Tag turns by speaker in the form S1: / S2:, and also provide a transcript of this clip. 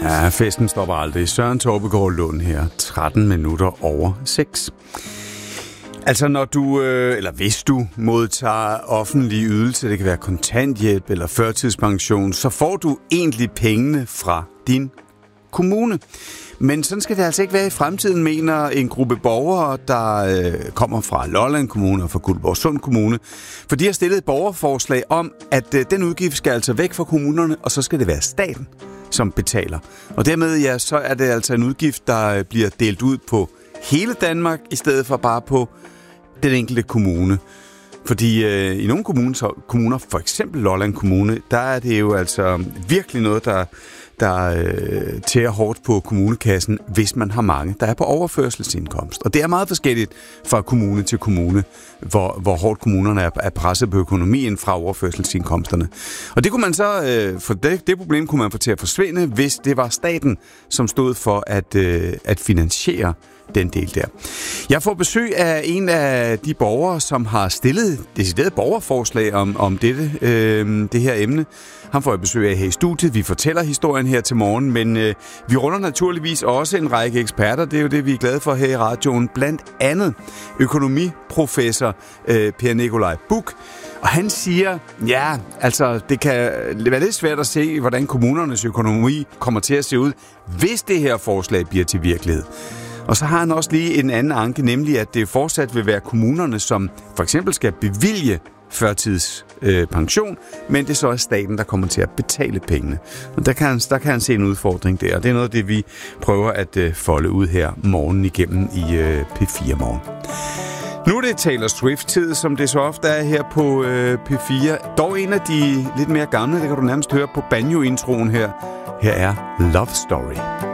S1: Ja, festen stopper aldrig. Søren Torbegaard Lund her, 13 minutter over 6. Altså når du, eller hvis du modtager offentlige ydelser, det kan være kontanthjælp eller førtidspension, så får du egentlig pengene fra din kommune. Men sådan skal det altså ikke være i fremtiden, mener en gruppe borgere, der kommer fra Lolland Kommune og fra Guldborgsund Kommune. For de har stillet et borgerforslag om, at den udgift skal altså væk fra kommunerne, og så skal det være staten, som betaler. Og dermed, ja, så er det altså en udgift, der bliver delt ud på hele Danmark, i stedet for bare på den enkelte kommune. Fordi i nogle kommuner, for eksempel Lolland Kommune, der er det jo altså virkelig noget, der tærer hårdt på kommunekassen, hvis man har mange, der er på overførselsindkomst. Og det er meget forskelligt fra kommune til kommune, hvor hårdt kommunerne er presset på økonomien fra overførselsindkomsterne. Og det kunne man så, for det problem kunne man få til at forsvinde, hvis det var staten, som stod for at finansiere den del der. Jeg får besøg af en af de borgere, som har stillet decideret borgerforslag om det her emne. Han får jeg besøg af her i studiet. Vi fortæller historien her til morgen, men vi runder naturligvis også en række eksperter. Det er jo det, vi er glade for her i radioen. Blandt andet økonomiprofessor Per Nikolaj Buch. Og han siger, ja, altså det kan være lidt svært at se, hvordan kommunernes økonomi kommer til at se ud, hvis det her forslag bliver til virkelighed. Og så har han også lige en anden anke, nemlig at det fortsat vil være kommunerne, som for eksempel skal bevilge førtidspension, men det er så staten, der kommer til at betale pengene. Og der kan han se en udfordring der, og det er noget af det, vi prøver at folde ud her morgen igennem i P4 Morgen. Nu er det Taylor Swift-tid, som det så ofte er her på P4. Dog en af de lidt mere gamle, det kan du nærmest høre på banjo-introen her. Her er Love Story.